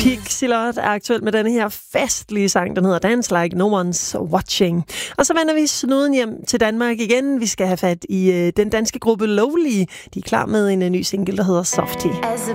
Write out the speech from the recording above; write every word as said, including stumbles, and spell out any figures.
Pixelot er aktuelt med denne her festlige sang, den hedder Dance Like No One's Watching. Og så vender vi snuden hjem til Danmark igen. Vi skal have fat i øh, den danske gruppe Lovely. De er klar med en uh, ny single, der hedder Softie. As a